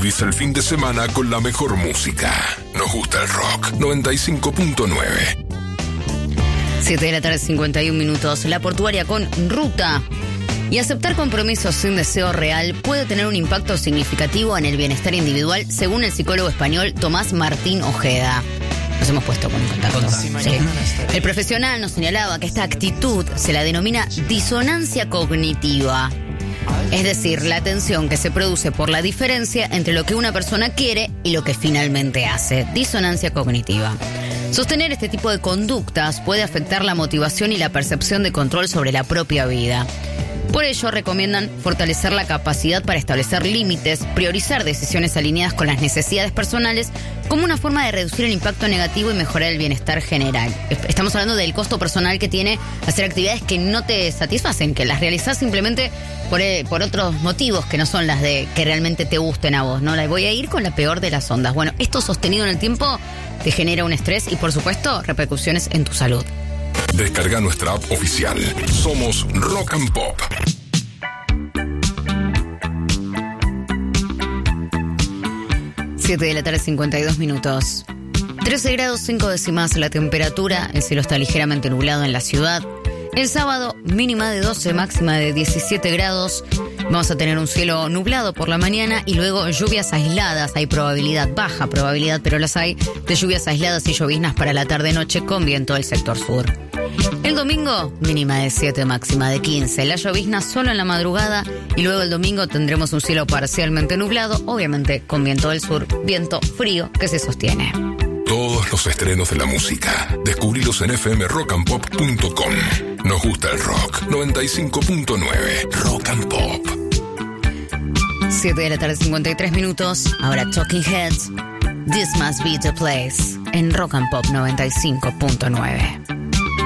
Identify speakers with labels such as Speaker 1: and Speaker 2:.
Speaker 1: Vivís el fin de semana con la mejor música. Nos gusta el rock. 95.9.
Speaker 2: 7 de la tarde, 51 minutos. La portuaria con Ruta. Y aceptar compromisos sin deseo real puede tener un impacto significativo en el bienestar individual, según el psicólogo español Tomás Martín Ojeda. Nos hemos puesto con contacto. Sí. El profesional nos señalaba que esta actitud se la denomina disonancia cognitiva. Es decir, la tensión que se produce por la diferencia entre lo que una persona quiere y lo que finalmente hace. Disonancia cognitiva. Sostener este tipo de conductas puede afectar la motivación y la percepción de control sobre la propia vida. Por ello, recomiendan fortalecer la capacidad para establecer límites, priorizar decisiones alineadas con las necesidades personales como una forma de reducir el impacto negativo y mejorar el bienestar general. Estamos hablando del costo personal que tiene hacer actividades que no te satisfacen, que las realizás simplemente por otros motivos que no son las de que realmente te gusten a vos, ¿no? La voy a ir con la peor de las ondas. Bueno, esto sostenido en el tiempo te genera un estrés y, por supuesto, repercusiones en tu salud.
Speaker 1: Descarga nuestra app oficial. Somos Rock and Pop.
Speaker 2: Siete de la tarde, 52 minutos. 13 grados 5 décimas la temperatura. El cielo está ligeramente nublado en la ciudad. El sábado, mínima de 12, máxima de 17 grados. Vamos a tener un cielo nublado por la mañana y luego lluvias aisladas. Hay probabilidad, baja probabilidad, pero las hay, de lluvias aisladas y lloviznas para la tarde-noche con viento del sector sur. El domingo, mínima de 7, máxima de 15. La llovizna solo en la madrugada y luego el domingo tendremos un cielo parcialmente nublado, obviamente con viento del sur, viento frío que se sostiene.
Speaker 1: Todos los estrenos de la música, descubrilos en fmrockandpop.com. Nos gusta el rock. 95.9. Rock and Pop.
Speaker 2: 7 de la tarde, 53 minutos. Ahora Talking Heads. This Must Be the Place. En Rock and Pop 95.9.